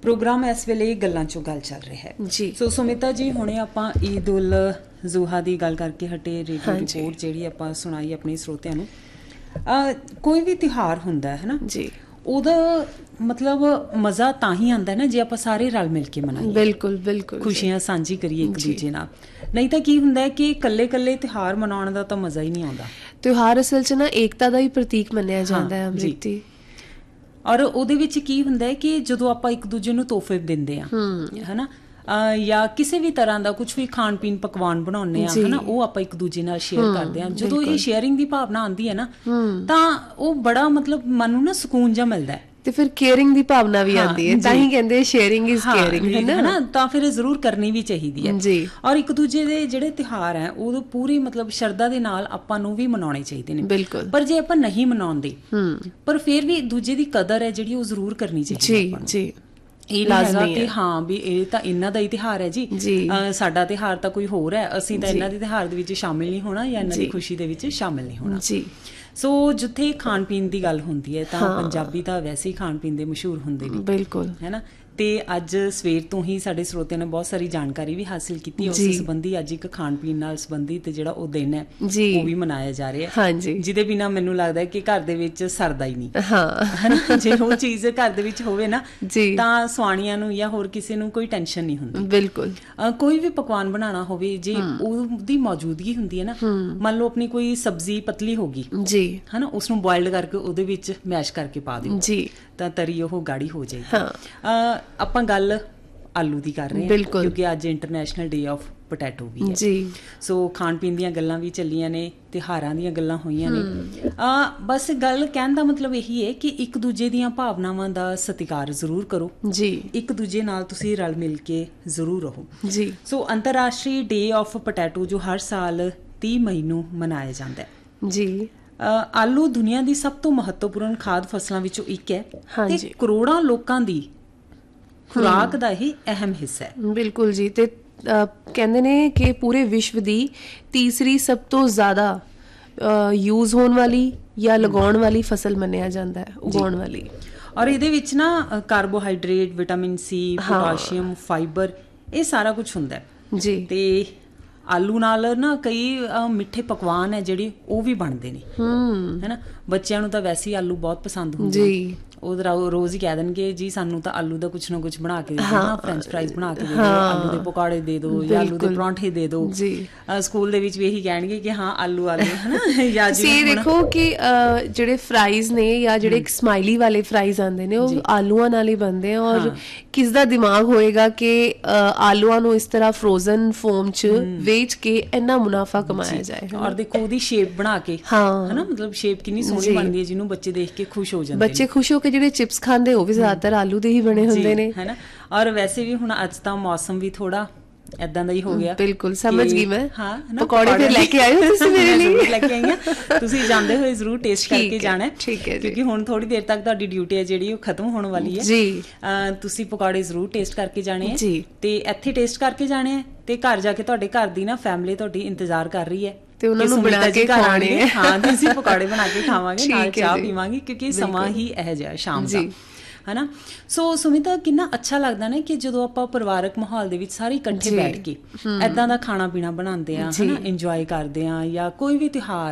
Programme ਇਸ ਵੇਲੇ ਗੱਲਾਂ 'ਚੋਂ ਗੱਲ ਚੱਲ ਰਿਹਾ ਹੈ ਜੀ। ਸੋ ਸੁਮਿਤਾ ਜੀ, ਹੁਣੇ ਆਪਾਂ ਈਦ ਉਲ ਜ਼ੁਹਾ ਦੀ ਗੱਲ ਕਰਕੇ ਹਟੇ। ਰੇਡੀਓ ਰਿਪੋਰਟ ਜਿਹੜੀ ਆਪਾਂ ਸੁਣਾਈ ਆਪਣੇ ਸਰੋਤਿਆਂ ਨੂੰ, ਕੋਈ ਵੀ ਤਿਉਹਾਰ ਹੁੰਦਾ ਹੈ ਨਾ ਜੀ, ਉਹਦਾ ਮਤਲਬ ਮਜ਼ਾ ਤਾਂ ਹੀ ਆਉਂਦਾ ਨਾ ਜੇ ਆਪਾਂ ਸਾਰੇ ਰਲ ਮਿਲ ਕੇ ਮਨਾਈਏ। ਬਿਲਕੁਲ ਬਿਲਕੁਲ, ਖੁਸ਼ੀਆਂ ਸਾਂਝੀ ਕਰੀਏ ਇੱਕ ਦੂਜੇ ਨਾਲ। ਨਹੀਂ ਤਾਂ ਕੀ ਹੁੰਦਾ ਹੈ ਕਿ ਇਕੱਲੇ ਇਕੱਲੇ ਤਿਉਹਾਰ ਮਨਾਉਣ ਦਾ ਤਾਂ ਮਜ਼ਾ ਹੀ ਨਹੀਂ ਆਉਂਦਾ। ਤਿਉਹਾਰ ਅਸਲ 'ਚ ਨਾ ਏਕਤਾ ਦਾ ਹੀ ਪ੍ਰਤੀਕ ਮੰਨਿਆ ਜਾਂਦਾ ਹੈ ਅੰਮ੍ਰਿਤੀ। ਔਰ ਉਹਦੇ ਵਿੱਚ ਕੀ ਹੁੰਦਾ ਹੈ ਕਿ ਜਦੋਂ ਆਪਾਂ ਇੱਕ ਦੂਜੇ ਨੂੰ ਤੋਹਫੇ ਦਿੰਦੇ ਆ ਹਨਾ, ਜਾਂ ਕਿਸੇ ਵੀ ਤਰ੍ਹਾਂ ਦਾ ਕੁਝ ਵੀ ਖਾਣ ਪੀਣ ਪਕਵਾਨ ਬਣਾਉਂਦੇ ਆ ਹਨਾ, ਉਹ ਆਪਾਂ ਇੱਕ ਦੂਜੇ ਨਾਲ ਸ਼ੇਅਰ ਕਰਦੇ ਆ। ਜਦੋਂ ਇਹ ਸ਼ੇਅਰਿੰਗ ਦੀ ਭਾਵਨਾ ਆਉਂਦੀ ਹੈ ਨਾ, ਤਾਂ ਉਹ ਬੜਾ ਮਤਲਬ ਮਨ ਨੂੰ ਨਾ ਸਕੂਨ ਜਿਹਾ ਮਿਲਦਾ ਹੈ। ਤੇ ਫਿਰ ਕੇਅਰਿੰਗ ਦੀ ਭਾਵਨਾ ਵੀ ਆਉਂਦੀ ਹੈ, ਤਾਂ ਹੀ ਕਹਿੰਦੇ ਸ਼ੇਅਰਿੰਗ ਇਜ਼ ਕੇਅਰਿੰਗ, ਹੈ ਨਾ। ਤਾਂ ਫਿਰ ਜ਼ਰੂਰ ਕਰਨੀ ਵੀ ਚਾਹੀਦੀ ਹੈ ਜੀ। ਔਰ ਇੱਕ ਦੂਜੇ ਦੇ ਜਿਹੜੇ ਤਿਉਹਾਰ ਹੈ ਉਹ ਪੂਰੀ ਮਤਲਬ ਸ਼ਰਧਾ ਦੇ ਨਾਲ ਆਪਾਂ ਨੂੰ ਵੀ ਮਨਾਉਣੇ ਚਾਹੀਦੇ ਨੇ। ਬਿਲਕੁਲ। ਪਰ ਜੇ ਆਪਾਂ ਨਹੀਂ ਮਨਾਉਂਦੇ, ਪਰ ਫਿਰ ਵੀ ਦੂਜੇ ਦੀ ਕਦਰ ਹੈ ਜਿਹੜੀ ਉਹ ਜ਼ਰੂਰ ਕਰਨੀ ਚਾਹੀਦੀ ਹੈ। ਜੀ, ਇਹ ਹੈਗਾ ਕਿ ਹਾਂ ਵੀ ਇਹ ਤਾਂ ਇਹਨਾਂ ਦਾ ਹੀ ਤਿਉਹਾਰ ਹੈ ਜੀ, ਸਾਡਾ ਤਿਉਹਾਰ ਤਾਂ ਕੋਈ ਹੋਰ ਹੈ, ਅਸੀਂ ਤਾਂ ਇਹਨਾਂ ਦੇ ਤਿਉਹਾਰ ਦੇ ਵਿੱਚ ਸ਼ਾਮਿਲ ਨਹੀਂ ਹੋਣਾ ਜਾਂ ਇਹਨਾਂ ਦੀ ਖੁਸ਼ੀ ਦੇ ਵਿੱਚ ਸ਼ਾਮਿਲ ਨਹੀਂ ਹੋਣਾ ਜੀ। ਸੋ ਜਿੱਥੇ ਖਾਣ ਪੀਣ ਦੀ ਗੱਲ ਹੁੰਦੀ ਹੈ ਤਾਂ ਪੰਜਾਬੀ ਤਾਂ ਵੈਸੇ ਹੀ ਖਾਣ ਪੀਣ ਦੇ ਮਸ਼ਹੂਰ ਹੁੰਦੇ ਨੇ। ਬਿਲਕੁਲ, ਹੈ ਨਾ। ਤੇ ਅੱਜ ਸਵੇਰ ਤੋਂ ਹੀ ਸਾਡੇ ਸਰੋਤਿਆਂ ਨੇ ਬਹੁਤ ਸਾਰੀ ਜਾਣਕਾਰੀ ਵੀ ਹਾਸਿਲ ਕੀਤੀ ਉਸ ਸੰਬੰਧੀ। ਅੱਜ ਇੱਕ ਖਾਣ ਪੀਣ ਨਾਲ ਸੰਬੰਧਿਤ ਜਿਹੜਾ ਉਹ ਦਿਨ ਹੈ ਉਹ ਵੀ ਮਨਾਇਆ ਜਾ ਰਿਹਾ ਹੈ, ਜਿਹਦੇ ਬਿਨਾਂ ਮੈਨੂੰ ਲੱਗਦਾ ਕਿ ਘਰ ਦੇ ਵਿੱਚ ਸਰਦਾ ਹੀ ਨਹੀਂ। ਜੇ ਉਹ ਚੀਜ਼ ਘਰ ਦੇ ਵਿੱਚ ਹੋਵੇ ਨਾ ਤਾਂ ਸੁਆਣੀਆਂ ਨੂੰ ਜਾਂ ਹੋਰ ਕਿਸੇ ਨੂੰ ਕੋਈ ਟੈਨਸ਼ਨ ਨਹੀਂ ਹੁੰਦੀ। ਬਿਲਕੁਲ। ਕੋਈ ਵੀ ਪਕਵਾਨ ਬਣਾਉਣਾ ਹੋਵੇ, ਜੇ ਉਹਦੀ ਮੌਜੂਦਗੀ ਹੁੰਦੀ ਹੈ ਨਾ, ਮੰਨ ਲਓ ਆਪਣੀ ਕੋਈ ਸਬਜ਼ੀ ਪਤਲੀ ਹੋ ਗਈ ਜੀ ਹਨਾ, ਉਸਨੂੰ ਬੋਇਲਡ ਕਰਕੇ ਉਹਦੇ ਵਿੱਚ ਮੈਸ਼ ਕਰਕੇ ਪਾ ਦਿਓ ਜੀ, ਤਾਂ ਤਰੀ ਉਹ ਗਾੜੀ ਹੋ ਜਾਏਗੀ। ਆਪਾਂ ਗੱਲ ਆਲੂ ਦੀ ਕਰ ਰਹੇ ਹਾਂ ਕਿਉਂਕਿ ਅੱਜ ਇੰਟਰਨੈਸ਼ਨਲ ਡੇ ਆਫ ਪੋਟੈਟੋ ਵੀ ਹੈ ਜੀ। ਸੋ ਖਾਣ ਪੀਣ ਦੀਆਂ ਗੱਲਾਂ ਵੀ ਚੱਲੀਆਂ ਨੇ, ਤਿਉਹਾਰਾਂ ਦੀਆਂ ਗੱਲਾਂ ਹੋਈਆਂ ਨੇ। ਬਸ ਗੱਲ ਕਹਿਣ ਦਾ ਮਤਲਬ ਇਹੀ ਹੈ ਕਿ ਇੱਕ ਦੂਜੇ ਦੀਆਂ ਭਾਵਨਾਵਾਂ ਦਾ ਸਤਿਕਾਰ ਜ਼ਰੂਰ ਕਰੋ ਜੀ, ਇੱਕ ਦੂਜੇ ਨਾਲ ਤੁਸੀਂ ਰਲ ਮਿਲ ਕੇ ਜ਼ਰੂਰ ਰਹੋ ਜੀ। ਸੋ ਅੰਤਰਰਾਸ਼ਟਰੀ ਡੇ ਆਫ ਪੋਟੈਟੋ ਜੋ ਹਰ ਸਾਲ 30 ਮਈ ਨੂੰ ਮਨਾਇਆ ਜਾਂਦਾ ਹੈ ਜੀ। ਆਲੂ ਦੁਨੀਆ ਦੀ ਸਭ ਤੋਂ ਮਹੱਤਵਪੂਰਨ ਖਾਦ ਫਸਲਾਂ ਵਿੱਚੋਂ ਇੱਕ ਹੈ ਤੇ ਕਰੋੜਾਂ ਲੋਕਾਂ ਦੀ ਖੁਰਾਕ ਦਾ ਇਹ ਅਹਿਮ ਹਿੱਸਾ ਹੈ। ਬਿਲਕੁਲ ਜੀ। ਤੇ ਕਹਿੰਦੇ ਨੇ ਕਿ ਪੂਰੇ ਵਿਸ਼ਵ ਦੀ ਤੀਸਰੀ ਸਭ ਤੋਂ ਜ਼ਿਆਦਾ ਯੂਜ਼ ਹੋਣ ਵਾਲੀ ਜਾਂ ਲਗਾਉਣ ਵਾਲੀ ਫਸਲ ਮੰਨਿਆ ਜਾਂਦਾ ਹੈ, ਉਗਾਉਣ ਵਾਲੀ। ਔਰ ਇਹਦੇ ਵਿੱਚ ਨਾ carbohydrate, vitamin C, potassium, fibre, ਇਹ ਸਾਰਾ ਕੁਝ ਹੁੰਦਾ ਹੈ ਜੀ। ਤੇ ਆਲੂ ਨਾਲ ਨਾ ਕਈ ਮਿੱਠੇ ਪਕਵਾਨ ਹੈ ਜਿਹੜੇ ਉਹ ਵੀ ਬਣਦੇ ਨੇ, ਹੈਨਾ। ਬੱਚਿਆਂ ਨੂੰ ਤਾਂ ਵੈਸੇ ਹੀ ਆਲੂ ਬਹੁਤ ਪਸੰਦ ਹੁੰਦੇ ਜੀ। ਉਹ ਰੋਜ਼ ਹੀ ਕਹਿ ਦੇਣਗੇ ਜੀ ਸਾਨੂੰ ਤਾਂ ਆਲੂ ਦਾ ਕੁਛ ਨਾ ਕੁਛ ਬਣਾ ਕੇ ਦੇ ਦਿਓ, ਫਰੈਂਚ ਫਰਾਈਜ਼ ਬਣਾ ਕੇ ਦੇ ਦਿਓ, ਆਲੂ ਦੇ ਪਕੌੜੇ ਦੇ ਦਿਓ ਜਾਂ ਆਲੂ ਦੇ ਪਰੌਂਠੇ ਦੇ ਦਿਓ। ਸਕੂਲ ਦੇ ਵਿੱਚ ਵੀ ਇਹੀ ਕਹਿਣਗੇ ਕਿ ਹਾਂ ਆਲੂ ਆਲੂ, ਹਨਾ। ਤੁਸੀਂ ਦੇਖੋ ਕਿ ਜਿਹੜੇ ਫਰਾਈਜ਼ ਨੇ ਜਾਂ ਜਿਹੜੇ ਇੱਕ ਸਮਾਈਲੀ ਵਾਲੇ ਫਰਾਈਜ਼ ਆਉਂਦੇ ਨੇ ਉਹ ਆਲੂਆਂ ਨਾਲ ਹੀ ਬਣਦੇ ਆ। ਔਰ ਕਿਸ ਦਾ ਦਿਮਾਗ ਹੋਏਗਾ ਕਿ ਆਲੂਆਂ ਨੂੰ ਇਸ ਤਰ੍ਹਾਂ ਫਰੋਜ਼ਨ ਫੋਮ 'ਚ ਵੇਚ ਕੇ ਇੰਨਾ ਮੁਨਾਫਾ ਕਮਾਇਆ ਜਾਏ। ਔਰ ਦੇਖੋ ਉਹਦੀ ਸ਼ੇਪ ਬਣਾ ਕੇ, ਹਨਾ, ਮਤਲਬ ਸ਼ੇਪ ਕਿੰਨੀ ਸੋਹਣੀ ਬਣਦੀ ਹੈ ਜਿਹਨੂੰ ਬੱਚੇ ਦੇਖ ਕੇ ਖੁਸ਼ ਹੋ ਜਾਂਦੇ ਨੇ। ਬੱਚੇ ਖੁਸ਼ ਹੋ ਕੇ ਜਿਹੜੇ ਚਿਪਸ ਖਾਂਦੇ ਉਹ ਵੀ ਜ਼ਿਆਦਾਤਰ ਆਲੂ ਦੇ ਹੀ ਬਣੇ ਹੁੰਦੇ ਨੇ, ਹੈ ਨਾ। ਔਰ ਵੈਸੇ ਵੀ ਹੁਣ ਅੱਜ ਤਾਂ ਮੌਸਮ ਵੀ ਥੋੜਾ ਏਦਾਂ ਦਾ ਹੀ ਹੋ ਗਿਆ। ਬਿਲਕੁਲ, ਸਮਝ ਗਈ ਮੈਂ। ਹਾਂ, ਪਕੌੜੇ ਫਿਰ ਲੈ ਕੇ ਆਇਓ ਤੁਸੀਂ ਮੇਰੇ ਲਈ। ਲੈ ਕੇ ਆਈ ਹਾਂ, ਤੁਸੀਂ ਜਾਂਦੇ ਹੋਏ ਜ਼ਰੂਰ ਟੇਸਟ ਕਰਕੇ ਜਾਣਾ, ਠੀਕ ਹੈ? ਕਿਉਂਕਿ ਹੁਣ ਥੋੜੀ ਦੇਰ ਤੱਕ ਤੁਹਾਡੀ ਡਿਊਟੀ ਹੈ ਜਿਹੜੀ ਉਹ ਖਤਮ ਹੋਣ ਵਾਲੀ ਹੈ ਜੀ। ਤੁਸੀਂ ਪਕੌੜੇ ਜ਼ਰੂਰ ਟੇਸਟ ਕਰਕੇ ਜਾਣੇ ਹੈ ਜੀ, ਤੇ ਇੱਥੇ ਟੇਸਟ ਕਰਕੇ ਜਾਣੇ ਹੈ, ਤੇ ਘਰ ਜਾ ਕੇ ਤੁਹਾਡੇ ਘਰ ਦੀ ਨਾ ਫੈਮਿਲੀ ਤੁਹਾਡੀ ਇੰਤਜ਼ਾਰ ਕਰ ਰਹੀ ਹੈ ਤੇ ਉਹਨਾਂ ਨੂੰ ਬਣਾ ਕੇ ਖਾਣੇ ਹੈ। ਹਾਂ, ਤੇ ਅਸੀਂ ਪਕੌੜੇ ਬਣਾ ਕੇ ਖਾਵਾਂਗੇ, ਨਾਲ ਚਾਹ ਪੀਵਾਂਗੇ, ਕਿਉਂਕਿ ਸਮਾਂ ਹੀ ਇਹੋ ਜਿਹਾ ਸ਼ਾਮ ਦਾ, ਹੈ ਨਾ। ਸੋ ਸੁਮਿਤਾ, ਕਿੰਨਾ ਅੱਛਾ ਲੱਗਦਾ ਨਾ ਕਿ ਜਦੋਂ ਆਪਾਂ ਪਰਿਵਾਰਕ ਮਾਹੌਲ ਦੇ ਵਿੱਚ ਸਾਰੇ ਇਕੱਠੇ ਬੈਠ ਕੇ ਏਦਾਂ ਦਾ ਖਾਣਾ ਪੀਣਾ ਬਣਾਉਂਦੇ ਆ, ਹੈ ਨਾ, ਇੰਜੋਏ ਕਰਦੇ ਆ, ਜਾਂ ਕੋਈ ਵੀ ਤਿਉਹਾਰ